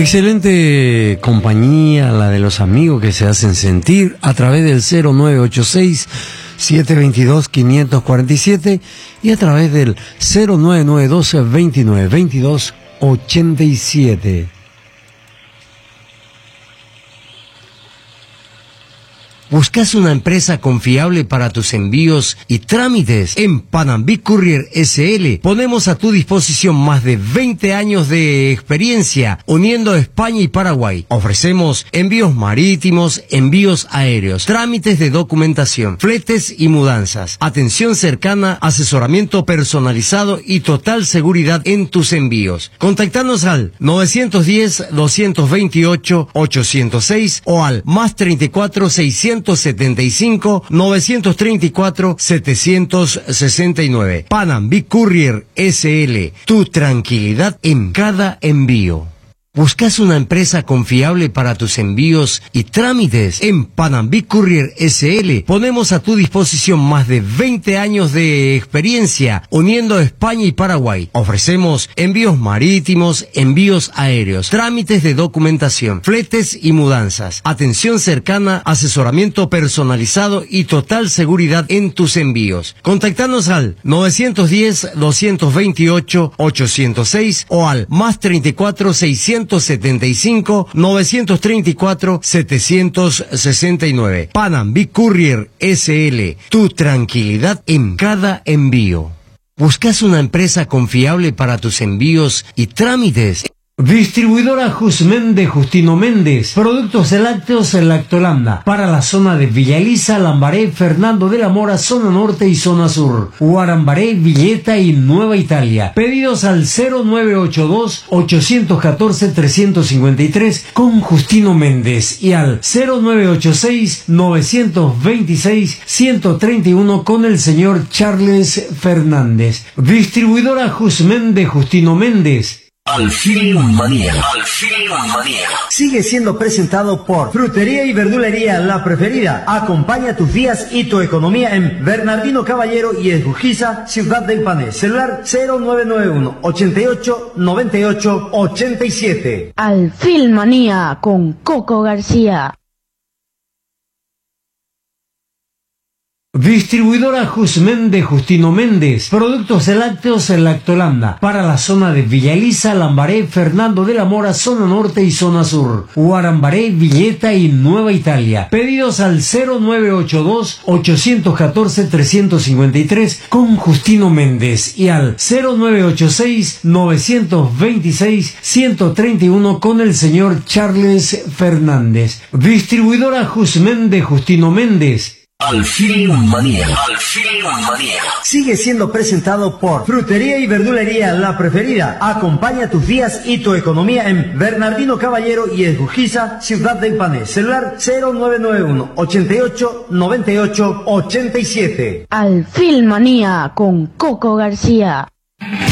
Excelente compañía, la de los amigos que se hacen sentir a través del 0986-722-547 y a través del 09912-2922-87. ¿Buscas una empresa confiable para tus envíos y trámites? En Panambic Courier SL ponemos a tu disposición más de 20 años de experiencia uniendo España y Paraguay. Ofrecemos envíos marítimos, envíos aéreos, trámites de documentación, fletes y mudanzas, atención cercana, asesoramiento personalizado y total seguridad en tus envíos. Contactanos al 910-228-806 o al más 34 675 934 769. Panambic Courier SL, tu tranquilidad en cada envío. ¿Buscas una empresa confiable para tus envíos y trámites? En Panambic Courier SL ponemos a tu disposición más de 20 años de experiencia uniendo España y Paraguay. Ofrecemos envíos marítimos, envíos aéreos, trámites de documentación, fletes y mudanzas, atención cercana, asesoramiento personalizado y total seguridad en tus envíos. Contactanos al 910-228-806 o al más 34 675 934 769. Panambic Courier SL, tu tranquilidad en cada envío. ¿Buscas una empresa confiable para tus envíos y trámites? Distribuidora Jusmen de Justino Méndez. Productos lácteos en Lactolanda. Para la zona de Villa Elisa, Lambaré, Fernando de la Mora, zona norte y zona sur. Guarambaré, Villeta y Nueva Italia. Pedidos al 0982-814-353 con Justino Méndez y al 0986-926-131 con el señor Charles Fernández. Distribuidora Jusmen de Justino Méndez. Alfil Manía. Sigue siendo presentado por Frutería y Verdulería La Preferida. Acompaña tus días y tu economía en Bernardino Caballero y Esgujiza, Ciudad del Pané. Celular 0991 88 98 87. Alfil Manía con Coco García. Distribuidora Jusmen de Justino Méndez. Productos lácteos en Lactolanda. Para la zona de Villa Elisa, Lambaré, Fernando de la Mora, zona norte y zona sur. Guarambaré, Villeta y Nueva Italia. Pedidos al 0982-814-353 con Justino Méndez y al 0986-926-131 con el señor Charles Fernández. Distribuidora Jusmen de Justino Méndez. Alfil Manía. Sigue siendo presentado por Frutería y Verdulería La Preferida. Acompaña tus días y tu economía en Bernardino Caballero y Esgujiza, Ciudad del Pané. Celular 0991 88 98 87. Alfil Manía con Coco García.